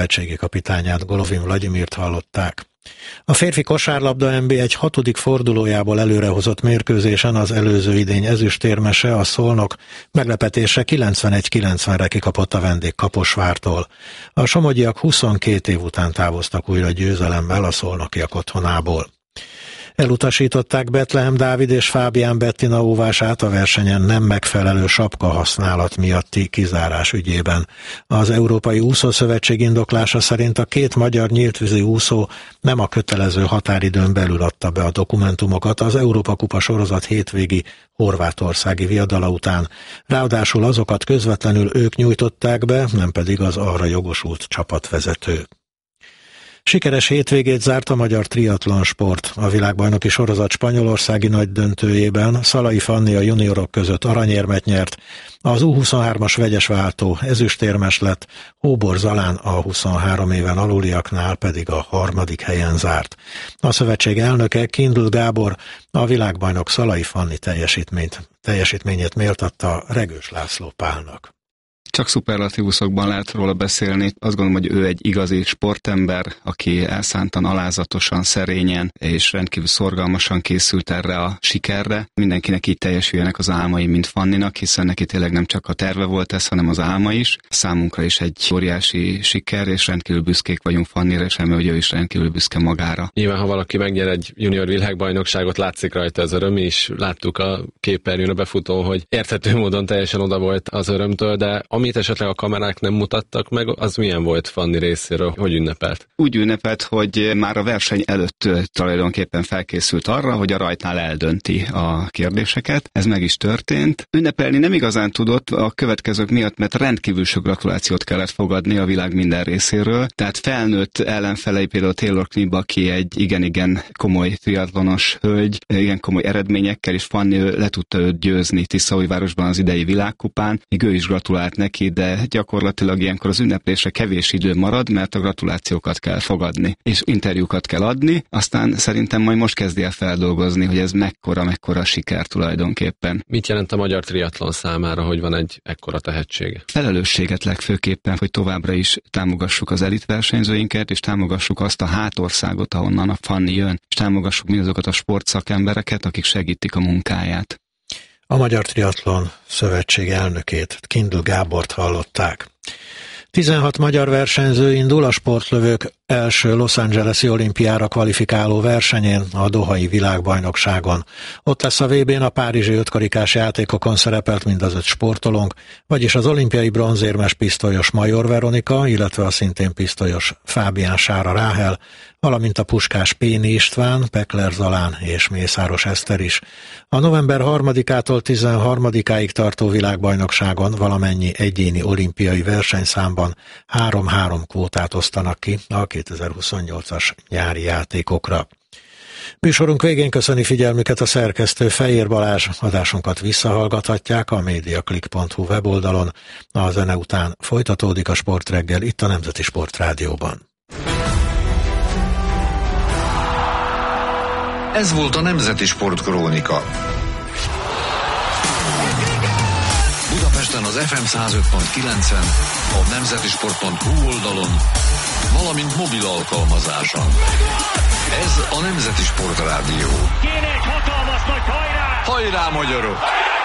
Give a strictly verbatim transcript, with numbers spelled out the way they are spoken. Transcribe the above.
szövetségi kapitányát, Golovin Vladimirt hallották. A férfi kosárlabda en bé egy hatodik fordulójából előrehozott mérkőzésen az előző idény ezüstérmese, a Szolnok meglepetése kilencvenegy kilencvenre kikapott a vendég Kaposvártól. A somogyiak huszonkét év után távoztak újra győzelemmel a szolnokiak otthonából. Elutasították Betlehem Dávid és Fábián Bettina óvását a versenyen nem megfelelő sapka használat miatti kizárás ügyében. Az Európai Úszószövetség indoklása szerint a két magyar nyíltvízi úszó nem a kötelező határidőn belül adta be a dokumentumokat az Európa-kupa sorozat hétvégi horvátországi viadala után. Ráadásul azokat közvetlenül ők nyújtották be, nem pedig az arra jogosult csapatvezető. Sikeres hétvégét zárt a magyar triatlon sport. A világbajnoki sorozat spanyolországi nagy döntőjében Szalai Fanni a juniorok között aranyérmet nyert, az U huszonhármas vegyes váltó ezüstérmes lett, Hóbor Zalán a huszonhárom éven aluliaknál pedig a harmadik helyen zárt. A szövetség elnöke, Kindl Gábor a világbajnok Szalai Fanni teljesítményt, teljesítményét méltatta Regős László Pálnak. Csak szuperlatívuszokban lehet róla beszélni. Azt gondolom, hogy ő egy igazi sportember, aki elszántan, alázatosan, szerényen és rendkívül szorgalmasan készült erre a sikerre. Mindenkinek így teljesüljenek az álmai, mint Fanninak, hiszen neki tényleg nem csak a terve volt ez, hanem az álma is. Számunkra is egy óriási siker, és rendkívül büszkék vagyunk Fannira, és remélem, hogy ő is rendkívül büszke magára. Nyilván, ha valaki megnyer egy junior világbajnokságot, látszik rajta az öröm, és láttuk a képernyőn a befutón, hogy érthető módon teljesen oda volt az örömtől, de amit esetleg a kamerák nem mutattak meg, az milyen volt Fanni részéről? Hogy ünnepelt? Úgy ünnepelt, hogy már a verseny előtt tulajdonképpen felkészült arra, hogy a rajtnál eldönti a kérdéseket. Ez meg is történt. Ünnepelni nem igazán tudott a következők miatt, mert rendkívül sok gratulációt kellett fogadni a világ minden részéről. Tehát felnőtt ellenfelei, például Taylor Knibb, aki egy igen-igen komoly triatlonos hölgy, igen komoly eredményekkel, és Fanni le tudta őt győzni Tiszaújvárosban az idei világkupán. Még ő is gratulált neki, de gyakorlatilag ilyenkor az ünneplésre kevés idő marad, mert a gratulációkat kell fogadni, és interjúkat kell adni, aztán szerintem majd most kezdi el feldolgozni, hogy ez mekkora, mekkora siker tulajdonképpen. Mit jelent a magyar triatlon számára, hogy van egy ekkora tehetsége? Felelősséget legfőképpen, hogy továbbra is támogassuk az elitversenyzőinket, és támogassuk azt a hátországot, ahonnan a Fanni jön, és támogassuk mindazokat a sportszakembereket, akik segítik a munkáját. A Magyar Triatlon Szövetség elnökét, Kindl Gábort hallották. tizenhat magyar versenyző indul a sportlövők első Los Angeles-i olimpiára kvalifikáló versenyén, a dohai világbajnokságon. Ott lesz a vé bén a párizsi ötkarikás játékokon szerepelt mind az öt sportolónk, vagyis az olimpiai bronzérmes pisztolyos Major Veronika, illetve a szintén pisztolyos Fábián Sára Ráhel, valamint a puskás Péni István, Pekler Zalán és Mészáros Eszter is. A november harmadikától tizenharmadikáig tartó világbajnokságon valamennyi egyéni olimpiai versenyszámban három-három kvótát osztanak ki a kétezer-huszonnyolcas nyári játékokra. Műsorunk végén köszöni figyelmüket a szerkesztő Fejér Balázs, adásunkat visszahallgathatják a mediaclick pont hu weboldalon. A zene után folytatódik a Sportreggel itt a Nemzeti Sportrádióban. Ez volt a Nemzeti Sportkrónika. Budapesten az ef em száz öt pont kilencen, a nemzetisport pont hu oldalon, valamint mobil alkalmazáson. Ez a Nemzeti Sportrádió. Kéne egy hatalmas nagy hajrá! Hajrá, magyarok!